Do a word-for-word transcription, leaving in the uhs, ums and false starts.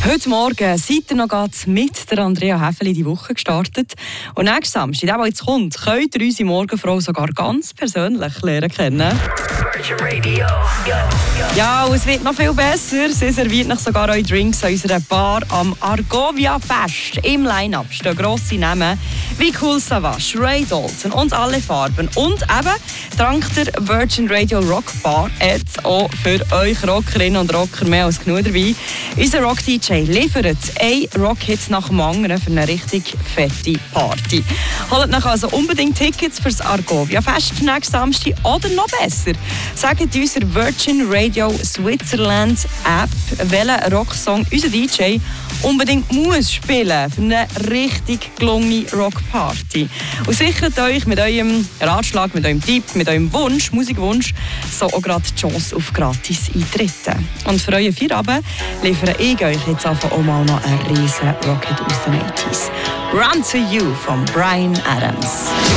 Heute Morgen seid ihr noch grad mit der Andrea Häfeli die Woche gestartet. Und nächsten Samstag, der, der jetzt kommt, könnt ihr unsere Morgenfrau sogar ganz persönlich lernen kennen. Ja, und es wird noch viel besser. Sie serviert noch sogar eure Drinks an unserer Bar am Argovia Fest. Im Line-Up stehen grosse Namen wie Cool Savage, Ray Dalton und alle Farben. Und eben dank der Virgin Radio Rock Bar hat auch für euch Rockerinnen und Rocker mehr als genug dabei. Unser Rock-D J liefert ein Rockhit nach dem anderen für eine richtig fette Party. Holt euch also unbedingt Tickets für das Argovia Fest nächsten Samstag oder noch besser. Sagt unserer Virgin Radio Switzerland App, welchen Rocksong unser D J unbedingt muss spielen für eine richtig gelungene Rockparty. Und sichert euch mit eurem Ratschlag, mit eurem Tipp, mit eurem Wunsch, Musikwunsch, so auch gerade die Chance auf gratis Eintritte. Und für euren Feierabend liefere ich euch jetzt einfach auch mal noch einen riesen Rocket aus den achtziger. Run to You von Bryan Adams.